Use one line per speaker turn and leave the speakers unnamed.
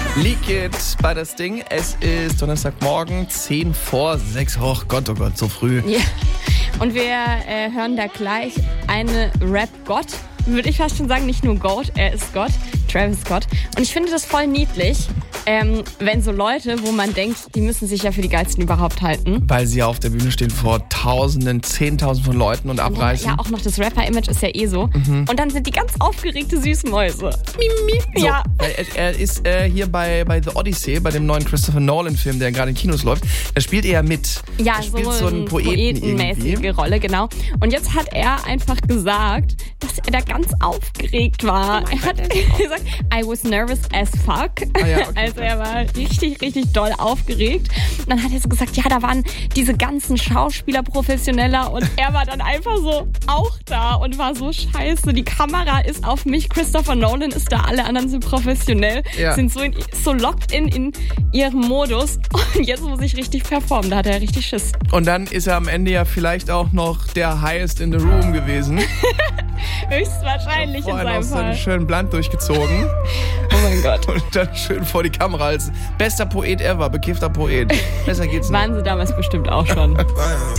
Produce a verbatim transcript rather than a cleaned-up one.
Leak It bei das Ding. Es ist Donnerstagmorgen, zehn vor sechs. Oh Gott, oh Gott, so früh.
Ja. Und wir äh, hören da gleich eine Rap-Gott. Würde ich fast schon sagen, nicht nur Goat, er ist Gott, Travis Scott. Und ich finde das voll niedlich, ähm, wenn so Leute, wo man denkt, die müssen sich ja für die Geilsten überhaupt halten.
Weil sie ja auf der Bühne stehen vor Tausenden, Zehntausenden von Leuten und abreißen.
Ja, auch noch das Rapper-Image ist ja eh so. Mhm. Und dann sind die ganz aufgeregte Süßmäuse. Mimi.
So,
Ja.
Er, er ist äh, hier bei, bei The Odyssey, bei dem neuen Christopher Nolan-Film, der gerade in Kinos läuft. Da spielt er ja mit.
Ja,
er spielt
so,
so einen Poeten
poetenmäßige
irgendwie.
Rolle, genau. Und jetzt hat er einfach gesagt, dass er da ganz aufgeregt war.
Oh
er hat gesagt, I was nervous as fuck.
Ah ja, okay.
Also er war richtig, richtig doll aufgeregt. Und dann hat er so gesagt, ja, da waren diese ganzen Schauspieler professioneller und er war dann einfach so auch da und war so scheiße. Die Kamera ist auf mich, Christopher Nolan ist da, alle anderen sind professionell,
Ja.
sind so, in, so locked in in ihrem Modus und jetzt muss ich richtig performen. Da hat er richtig Schiss.
Und dann ist er am Ende ja vielleicht auch noch der Highest in the Room gewesen.
Höchstwahrscheinlich in
Vorher noch
seinem
so einen
Fall.
schönen Blunt durchgezogen.
Oh mein Gott.
Und dann schön vor die Kamera als bester Poet ever, bekiffter Poet. Besser geht's nicht.
Waren sie damals bestimmt auch schon.